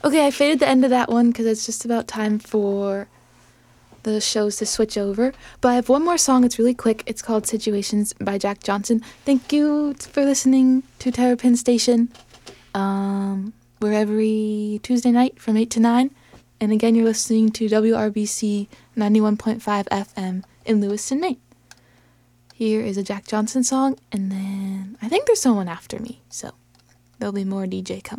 Okay, I faded the end of that one because it's just about time for the shows to switch over. But I have one more song. It's really quick. It's called Situations by Jack Johnson. Thank you for listening to Terrapin Station. We're every Tuesday night from 8 to 9. And again, you're listening to WRBC 91.5 FM in Lewiston, Maine. Here is a Jack Johnson song, and then I think there's someone after me, so there'll be more DJ coming.